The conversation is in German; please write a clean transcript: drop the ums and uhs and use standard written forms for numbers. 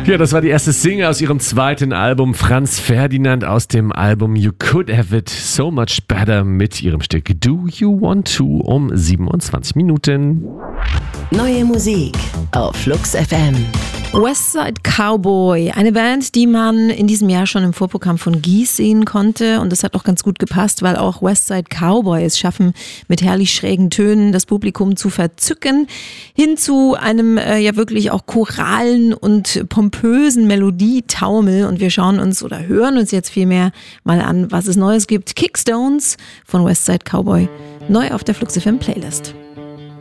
Ja, das war die erste Single aus ihrem zweiten Album, Franz Ferdinand, aus dem Album You Could Have It So Much Better mit ihrem Stück Do You Want To um 27 Minuten. Neue Musik auf Flux FM. Westside Cowboy, eine Band, die man in diesem Jahr schon im Vorprogramm von Gies sehen konnte, und das hat auch ganz gut gepasst, weil auch Westside Cowboy es schaffen, mit herrlich schrägen Tönen das Publikum zu verzücken, hin zu einem ja wirklich auch choralen und pompösen Melodietaumel, und wir schauen uns oder hören uns jetzt vielmehr mal an, was es Neues gibt. Kickstones von Westside Cowboy, neu auf der Flux FM Playlist.